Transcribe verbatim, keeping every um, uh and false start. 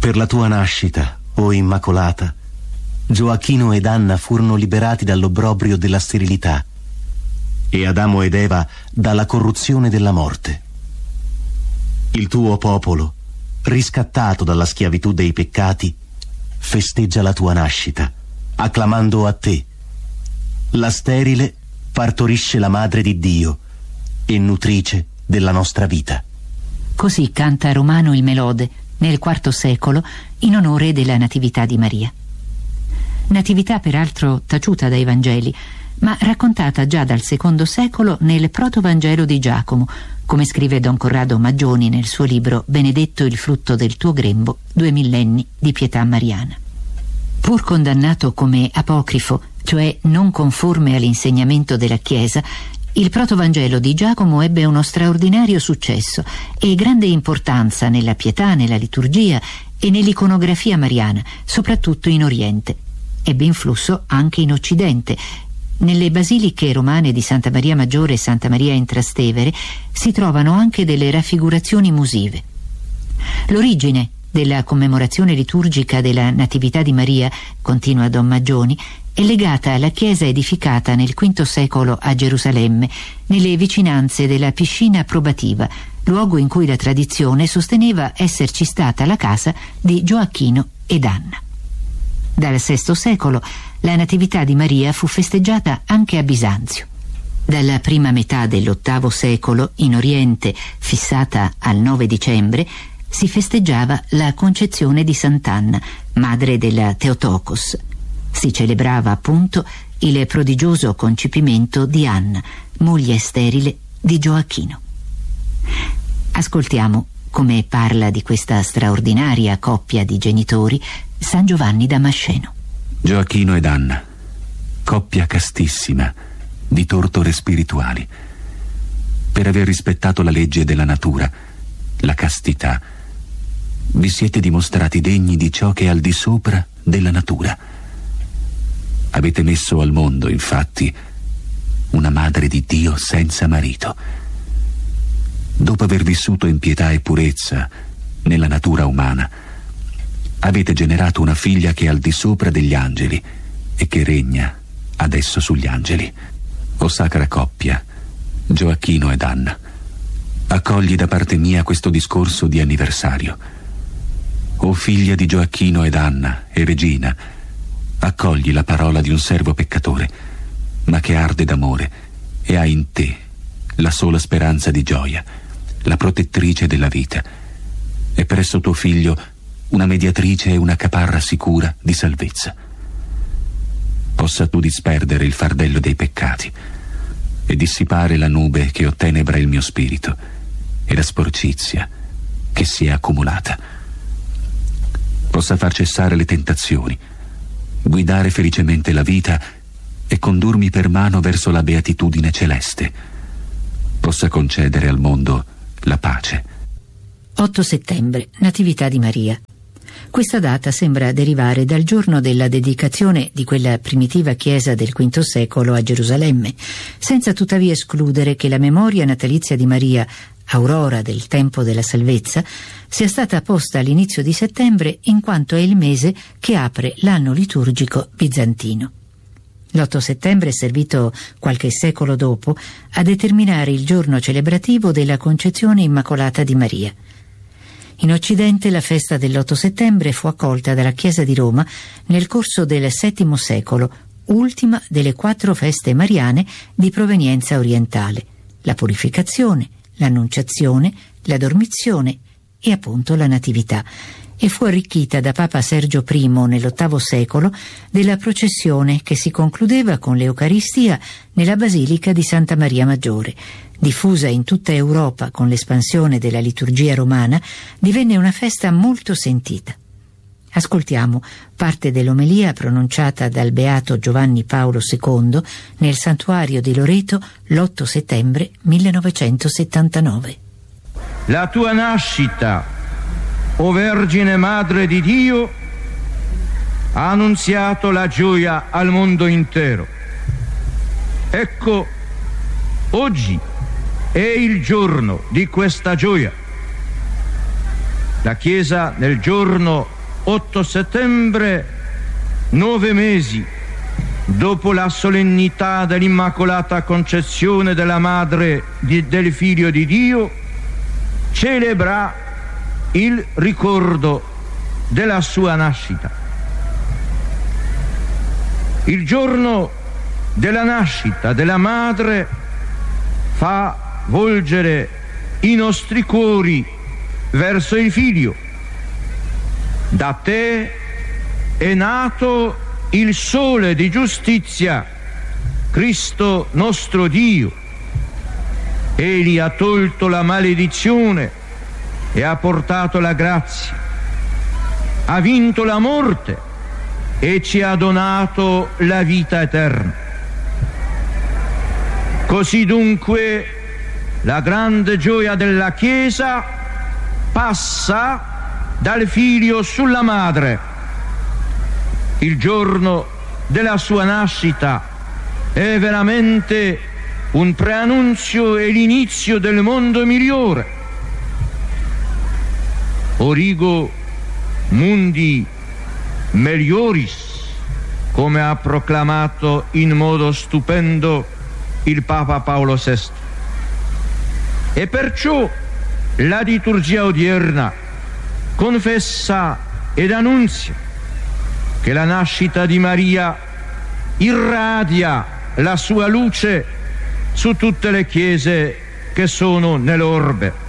Per la tua nascita, o Immacolata, Gioacchino ed Anna furono liberati dall'obbrobrio della sterilità e Adamo ed Eva dalla corruzione della morte. Il tuo popolo, riscattato dalla schiavitù dei peccati, festeggia la tua nascita, acclamando a te. La sterile partorisce la madre di Dio e nutrice della nostra vita. Così canta Romano il Melode nel quarto secolo in onore della Natività di Maria. Natività peraltro taciuta dai Vangeli, ma raccontata già dal secondo secolo nel protovangelo di Giacomo, come scrive Don Corrado Maggioni nel suo libro Benedetto il frutto del tuo grembo, due millenni di pietà mariana. Pur condannato come apocrifo, cioè non conforme all'insegnamento della Chiesa, il protovangelo di Giacomo ebbe uno straordinario successo e grande importanza nella pietà, nella liturgia e nell'iconografia mariana, soprattutto in Oriente. Ebbe influsso anche in Occidente. Nelle basiliche romane di Santa Maria Maggiore e Santa Maria in Trastevere si trovano anche delle raffigurazioni musive. L'origine della commemorazione liturgica della Natività di Maria, continua Don Maggioni, è legata alla chiesa edificata nel quinto secolo a Gerusalemme, nelle vicinanze della piscina probativa, luogo in cui la tradizione sosteneva esserci stata la casa di Gioacchino ed Anna. Dal sesto secolo la Natività di Maria fu festeggiata anche a Bisanzio. Dalla prima metà dell'ottavo secolo, in Oriente, fissata al nove dicembre, si festeggiava la concezione di Sant'Anna, madre della Theotokos. Si celebrava appunto il prodigioso concepimento di Anna, moglie sterile di Gioacchino. Ascoltiamo come parla di questa straordinaria coppia di genitori San Giovanni Damasceno. Gioacchino ed Anna, coppia castissima, di torture spirituali. Per aver rispettato la legge della natura, la castità, vi siete dimostrati degni di ciò che è al di sopra della natura. Avete messo al mondo, infatti, una madre di Dio senza marito. Dopo aver vissuto in pietà e purezza nella natura umana, avete generato una figlia che è al di sopra degli angeli e che regna adesso sugli angeli. O sacra coppia, Gioacchino ed Anna, accogli da parte mia questo discorso di anniversario. O figlia di Gioacchino ed Anna e regina, accogli la parola di un servo peccatore, ma che arde d'amore e ha in te la sola speranza di gioia, la protettrice della vita, e presso tuo figlio una mediatrice e una caparra sicura di salvezza. Possa tu disperdere il fardello dei peccati e dissipare la nube che ottenebra il mio spirito e la sporcizia che si è accumulata. Possa far cessare le tentazioni, guidare felicemente la vita e condurmi per mano verso la beatitudine celeste. Possa concedere al mondo la pace. otto settembre, Natività di Maria. Questa data sembra derivare dal giorno della dedicazione di quella primitiva chiesa del quinto secolo a Gerusalemme, senza tuttavia escludere che la memoria natalizia di Maria, aurora del tempo della salvezza, sia stata posta all'inizio di settembre in quanto è il mese che apre l'anno liturgico bizantino. L'otto settembre è servito qualche secolo dopo a determinare il giorno celebrativo della Concezione Immacolata di Maria. In Occidente la festa dell'otto settembre fu accolta dalla Chiesa di Roma nel corso del settimo secolo, ultima delle quattro feste mariane di provenienza orientale: la purificazione, l'annunciazione, la dormizione e appunto la natività, e fu arricchita da Papa Sergio primo nell'ottavo secolo della processione che si concludeva con l'Eucaristia nella Basilica di Santa Maria Maggiore. Diffusa in tutta Europa con l'espansione della liturgia romana, divenne una festa molto sentita. Ascoltiamo parte dell'omelia pronunciata dal beato Giovanni Paolo secondo nel santuario di Loreto l'otto settembre millenovecentosettantanove. La tua nascita, o Vergine Madre di Dio, ha annunziato la gioia al mondo intero. Ecco, oggi è il giorno di questa gioia. La Chiesa nel giorno otto settembre, nove mesi dopo la solennità dell'Immacolata Concezione della Madre di, del Figlio di Dio, celebra il ricordo della sua nascita. Il giorno della nascita della Madre fa volgere i nostri cuori verso il Figlio. Da te è nato il sole di giustizia, Cristo nostro Dio. Egli ha tolto la maledizione e ha portato la grazia. Ha vinto la morte e ci ha donato la vita eterna. Così dunque la grande gioia della Chiesa passa dal Figlio sulla Madre. Il giorno della sua nascita è veramente un preannunzio e l'inizio del mondo migliore. Origo mundi melioris, come ha proclamato in modo stupendo il Papa Paolo sesto. E perciò la liturgia odierna confessa ed annunzia che la nascita di Maria irradia la sua luce su tutte le chiese che sono nell'orbe.